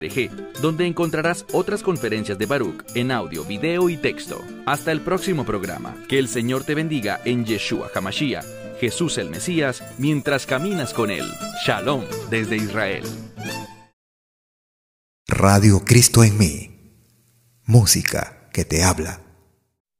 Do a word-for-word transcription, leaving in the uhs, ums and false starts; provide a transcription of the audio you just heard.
donde encontrarás otras conferencias de Baruch en audio, video y texto. Hasta el próximo programa. Que el Señor te bendiga en Yeshua HaMashiach, Jesús el Mesías, mientras caminas con Él. Shalom desde Israel. Radio Cristo en mí. Música que te habla.